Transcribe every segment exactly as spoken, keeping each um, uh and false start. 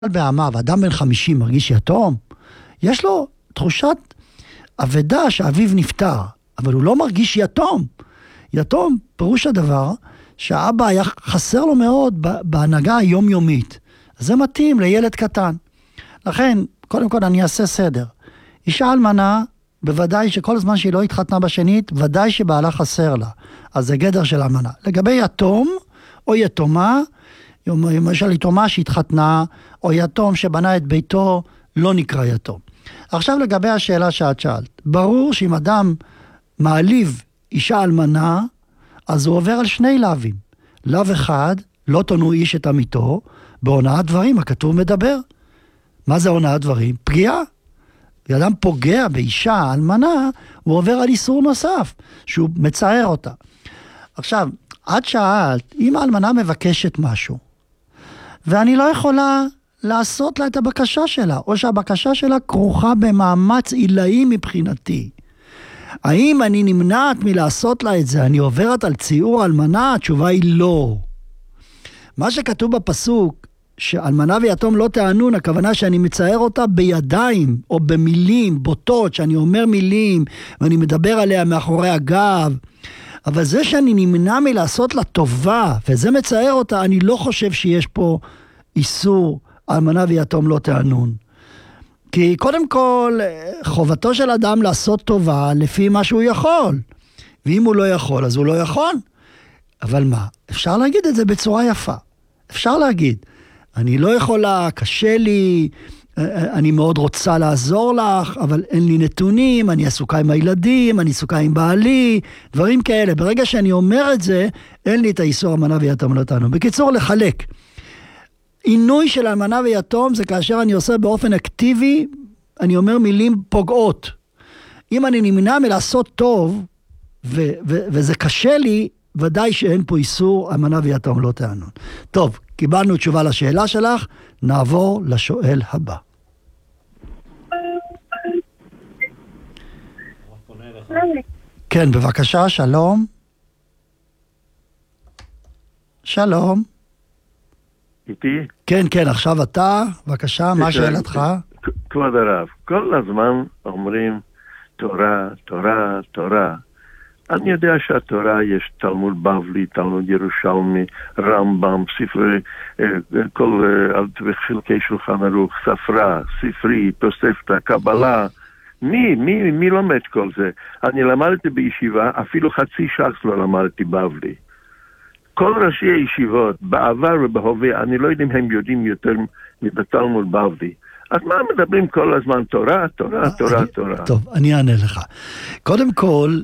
בעמה, ואדם בן חמישים מרגיש יתום, יש לו תחושת אבדה שאביו נפטר, אבל הוא לא מרגיש יתום. יתום, פירוש הדבר, שהאבא היה חסר לו מאוד בהנהגה היומיומית. זה מתאים לילד קטן. לכן, קודם כל אני אעשה סדר. אישה אלמנה, בוודאי שכל זמן שהיא לא התחתנה בשנית, ודאי שבעלה חסר לה. אז זה גדר של אלמנה. לגבי יתום או יתומה, למשל יתומה שהתחתנה, או יתום שבנה את ביתו, לא נקרא יתום. עכשיו לגבי השאלה שאת שאלת. ברור שאם אדם מעליב אישה אלמנה, אז הוא עובר על שני לאווים. לאו אחד, לא תונו איש את עמיתו, בהונאת דברים, הכתוב מדבר. מה זה הונאת דברים? פגיעה. אדם פוגע באישה אלמנה, הוא עובר על איסור נוסף, שהוא מצער אותה. עכשיו, את שאלת, אם האלמנה מבקשת משהו, ואני לא יכולה לעשות לה את הבקשה שלה, או שהבקשה שלה כרוכה במאמץ עילאי מבחינתי. האם אני נמנעת מלעשות לה את זה? אני עוברת על ציור אלמנה? התשובה היא לא. מה שכתוב בפסוק, שאלמנה ויתום לא תענון, הכוונה שאני מצייר אותה בידיים, או במילים בוטות, שאני אומר מילים, ואני מדבר עליה מאחורי הגב, אבל זה שאני נמנע מלעשות לה טובה, וזה מצייר אותה, אני לא חושב שיש פה איסור, אלמנה ויתום לא תענון. כי קודם כל, חובתו של אדם לעשות טובה לפי מה שהוא יכול. ואם הוא לא יכול, אז הוא לא יכול. אבל מה? אפשר להגיד את זה בצורה יפה. אפשר להגיד, אני לא יכולה, קשה לי, אני מאוד רוצה לעזור לך, אבל אין לי נתונים, אני עסוקה עם הילדים, אני עסוקה עם בעלי, דברים כאלה. ברגע שאני אומר את זה, אין לי את האיסור אלמנה ויתום לא תענון. בקיצור, לחלק. עינוי של אלמנה ויתום זה כאשר אני עושה באופן אקטיבי, אני אומר מילים פוגעות. אם אני נמנע מלעשות טוב, ו- ו- וזה קשה לי, ודאי שאין פה איסור, אלמנה ויתום לא תענון. טוב, קיבלנו תשובה לשאלה שלך, נעבור לשואל הבא. כן, בבקשה, שלום. שלום. איתי? כן, כן, עכשיו אתה, בבקשה, מה שאלתך? כבוד הרב, כל הזמן אומרים תורה, תורה, תורה. אני יודע שהתורה יש תלמוד בבלי, תלמוד ירושלמי, רמב"ם, ספרי, כל חלקי שולחן ערוך, ספרה, ספרי, תוספתא, קבלה. מי, מי, מי לומד כל זה? אני למדתי בישיבה, אפילו חצי שעה לא למדתי בבלי. כל ראשי הישיבות, בעבר ובהווה, אני לא יודע אם הם יודעים יותר מבתלמוד בבלי. אז מה מדברים כל הזמן? תורה, תורה, תורה, תורה. טוב, אני אענה לך. קודם כל,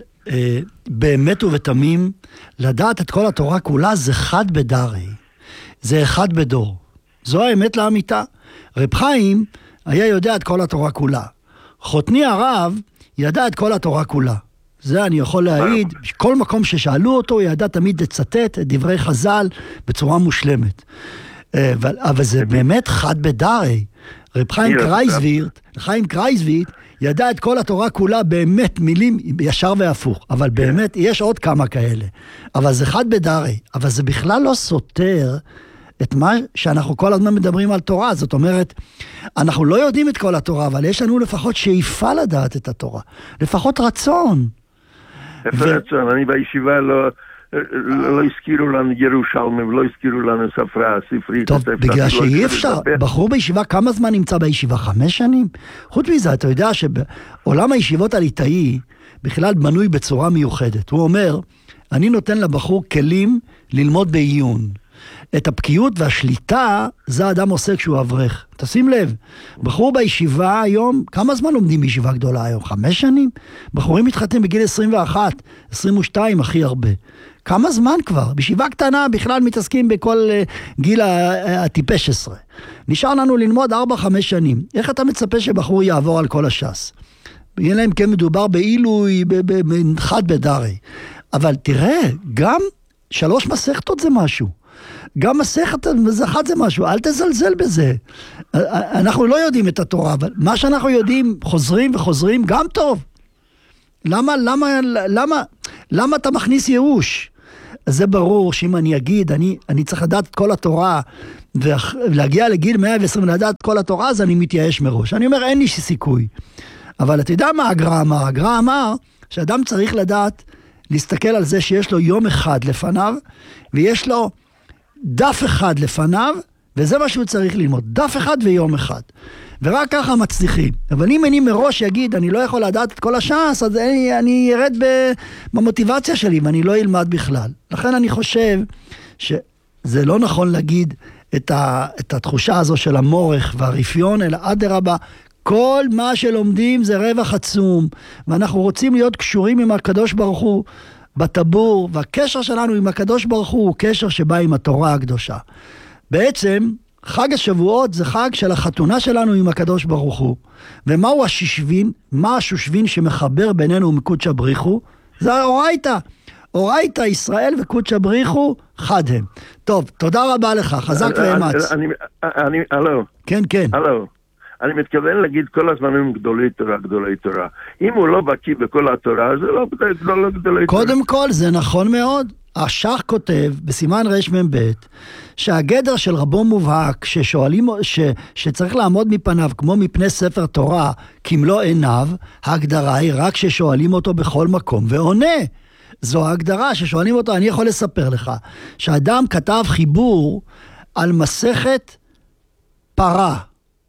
באמת ובתמים, לדעת את כל התורה כולה זה חד בדרי. זה אחד בדור. זו האמת לאמיתה. רב חיים היה יודע את כל התורה כולה. חותני הרב ידע את כל התורה כולה. זה אני יכול להעיד, כל מקום ששאלו אותו, הוא ידע תמיד לצטט את דברי חז"ל בצורה מושלמת. אבל, אבל זה באמת חד בדרי. רב חיים קרייזווירט, חיים קרייזווירט, ידע את כל התורה כולה באמת מילים ישר והפוך. אבל באמת יש עוד כמה כאלה. אבל זה חד בדרי. אבל זה בכלל לא סותר את מה שאנחנו כל הזמן מדברים על תורה. זאת אומרת, אנחנו לא יודעים את כל התורה, אבל יש לנו לפחות שאיפה לדעת את התורה. לפחות רצון. איפה רצון? אני בישיבה לא... לא הזכירו לנו ירושלמי, ולא הזכירו לנו ספרה, ספרית. טוב, בגלל שאי אפשר, בחור בישיבה, כמה זמן נמצא בישיבה? חמש שנים? חוץ מזה, אתה יודע שבעולם הישיבות הליטאי, בכלל בנוי בצורה מיוחדת. הוא אומר, אני נותן לבחור כלים ללמוד בעיון. את הבקיאות והשליטה, זה האדם עושה כשהוא אברך. תשים לב, בחור בישיבה היום, כמה זמן לומדים בישיבה גדולה היום? חמש שנים? בחורים מתחתנים בגיל עשרים ואחת, עשרים ושתיים הכי הרבה. כמה זמן כבר? בישיבה קטנה בכלל מתעסקים בכל uh, גיל הטיפש עשרה. נשאר לנו ללמוד ארבע חמש שנים. איך אתה מצפה שבחור יעבור על כל הש"ס? יהיה להם כן מדובר באילוי, חד בדרי. אבל תראה, גם שלוש מסכתות זה משהו. גם מסכת אחד זה משהו, אל תזלזל בזה. אנחנו לא יודעים את התורה, אבל מה שאנחנו יודעים, חוזרים וחוזרים, גם טוב. למה, למה, למה, למה אתה מכניס ייאוש? זה ברור שאם אני אגיד, אני, אני צריך לדעת את כל התורה, ולהגיע לגיל מאה ועשרים ולדעת את כל התורה, אז אני מתייאש מראש. אני אומר, אין לי סיכוי. אבל אתה יודע מה הגר"א אמר? הגר"א אמר שאדם צריך לדעת, להסתכל על זה שיש לו יום אחד לפניו, ויש לו דף אחד לפניו, וזה מה שהוא צריך ללמוד. דף אחד ויום אחד. ורק ככה מצליחים. אבל אם אני מראש יגיד, אני לא יכול לדעת את כל הש"ס, אז אני, אני ירד במוטיבציה שלי, ואני לא אלמד בכלל. לכן אני חושב שזה לא נכון להגיד את, ה, את התחושה הזו של המורך והרפיון, אלא אדרבה, כל מה שלומדים זה רווח עצום, ואנחנו רוצים להיות קשורים עם הקדוש ברוך הוא בטבור, והקשר שלנו עם הקדוש ברוך הוא הוא קשר שבא עם התורה הקדושה. בעצם, חג השבועות זה חג של החתונה שלנו עם הקדוש ברוך הוא. ומהו השושבין? מה השושבין שמחבר בינינו ומקודשא בריחו? זה האורייתא. אורייתא ישראל וקודשא בריחו חד הם. טוב, תודה רבה לך, חזק ואמץ. אני, אני, הלו. כן, כן. הלו. אני מתכוון להגיד כל הזמן הם גדולי תורה, גדולי תורה. אם הוא לא בקיא בכל התורה, זה לא, לא, לא גדולי תורה. קודם כל, זה נכון מאוד. השח כותב בסימן רמ"ב שהגדר של רבו מובהק ששואלים ש, שצריך לעמוד מפניו כמו מפני ספר תורה כמלוא עיניו, ההגדרה היא רק ששואלים אותו בכל מקום ועונה. זו ההגדרה ששואלים אותו. אני יכול לספר לך שאדם כתב חיבור על מסכת פרה,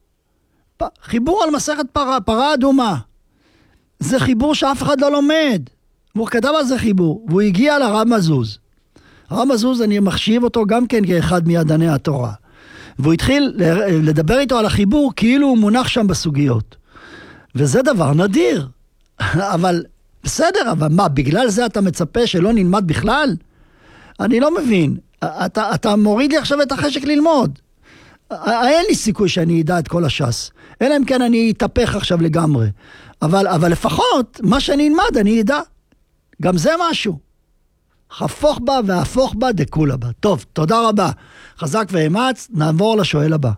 חיבור על מסכת פרה, פרה אדומה. זה חיבור שאף אחד לא לומד. והוא כתב על זה חיבור, והוא הגיע לרב מזוז. הרב מזוז, אני מחשיב אותו גם כן כאחד מידעני התורה. והוא התחיל לדבר איתו על החיבור, כאילו הוא מונח שם בסוגיות. וזה דבר נדיר. אבל בסדר, אבל מה, בגלל זה אתה מצפה שלא נלמד בכלל? אני לא מבין. אתה, אתה מוריד לי עכשיו את החשק ללמוד. אין לי סיכוי שאני אדע את כל הש"ס. אלא אם כן אני אתהפך עכשיו לגמרי. אבל, אבל לפחות, מה שאני אלמד, אני אדע. גם זה משהו. חפוך בה והפוך בה דקולה בה. טוב, תודה רבה. חזק ואמץ, נעבור לשואל הבא.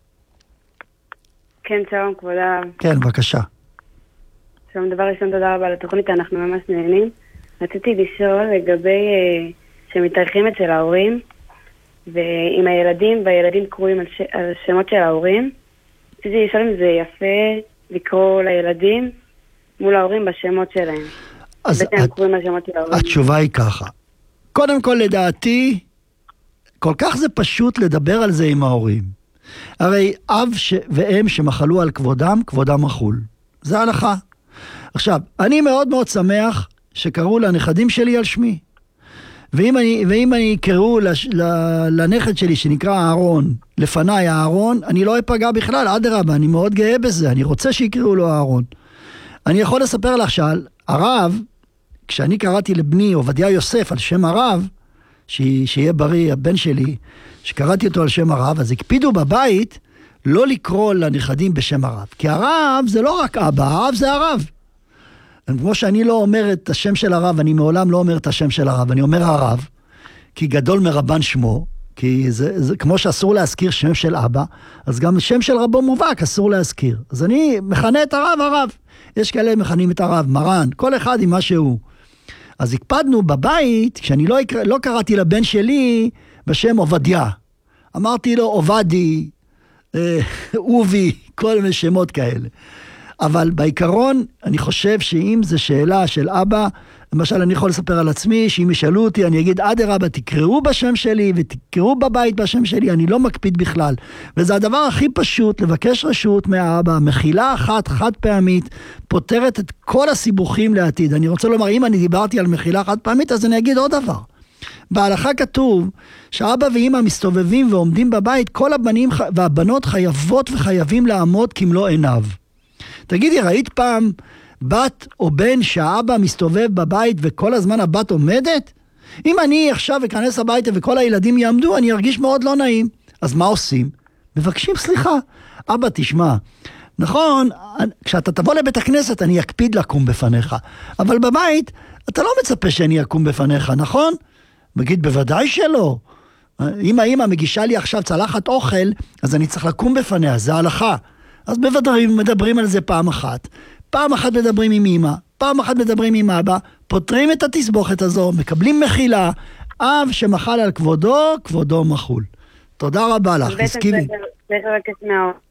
כן, שלום, כבוד הרב. כן, בבקשה. שלום, דבר ראשון, תודה רבה לתוכנית, אנחנו ממש נהנים. רציתי לשאול לגבי אה, שמתארחים אצל ההורים, ועם הילדים, והילדים קרואים על, ש... על שמות של ההורים. רציתי לשאול אם זה יפה לקרוא לילדים מול ההורים בשמות שלהם. אז את, התשובה היא ככה. קודם כל, לדעתי, כל כך זה פשוט לדבר על זה עם ההורים. הרי אב ש... ואם שמחלו על כבודם, כבודם מחול. זה הלכה. עכשיו, אני מאוד מאוד שמח שקראו לנכדים שלי על שמי. ואם אני, ואם אני קראו לש, לנכד שלי שנקרא אהרון, לפניי אהרון, אני לא אפגע בכלל, אדרבה, אני מאוד גאה בזה, אני רוצה שיקראו לו אהרון. אני יכול לספר לך שעל הרב, כשאני קראתי לבני עובדיה יוסף על שם הרב, שיהיה בריא הבן שלי, שקראתי אותו על שם הרב, אז הקפידו בבית לא לקרוא לנכדים בשם הרב. כי הרב זה לא רק אבא, הרב זה הרב. כמו שאני לא אומר את השם של הרב, אני מעולם לא אומר את השם של הרב, אני אומר הרב, כי גדול מרבן שמו, כי זה, זה כמו שאסור להזכיר שם של אבא, אז גם שם של רבו מובהק אסור להזכיר. אז אני מכנה את הרב הרב. יש כאלה מכנים את הרב, מרן, כל אחד עם מה שהוא. אז הקפדנו בבית, כשאני לא, לא קראתי לבן שלי בשם עובדיה. אמרתי לו עובדי, אה, אובי, כל מיני שמות כאלה. אבל בעיקרון, אני חושב שאם זו שאלה של אבא, למשל אני יכול לספר על עצמי, שאם ישאלו אותי, אני אגיד, אדרבה, תקראו בשם שלי, ותקראו בבית בשם שלי, אני לא מקפיד בכלל. וזה הדבר הכי פשוט, לבקש רשות מהאבא, מחילה אחת, חד פעמית, פותרת את כל הסיבוכים לעתיד. אני רוצה לומר, אם אני דיברתי על מחילה חד פעמית, אז אני אגיד עוד דבר. בהלכה כתוב, שאבא ואמא מסתובבים ועומדים בבית, כל הבנים והבנות חייבות וחייבים לעמוד כמלוא עיניו. תגידי, ראית פעם בת או בן שהאבא מסתובב בבית וכל הזמן הבת עומדת? אם אני עכשיו אכנס הביתה וכל הילדים יעמדו, אני ארגיש מאוד לא נעים. אז מה עושים? מבקשים סליחה. אבא, תשמע, נכון, כשאתה תבוא לבית הכנסת אני אקפיד לקום בפניך, אבל בבית אתה לא מצפה שאני אקום בפניך, נכון? מגיד, בוודאי שלא. אם האמא מגישה לי עכשיו צלחת אוכל, אז אני צריך לקום בפניה, זה הלכה. אז בוודאי מדברים על זה פעם אחת. פעם אחת מדברים עם אמא, פעם אחת מדברים עם אבא, פותרים את התסבוכת הזו, מקבלים מחילה, אב שמחל על כבודו, כבודו מחול. תודה רבה לך, הסכימי. צריך לבקש מההורים.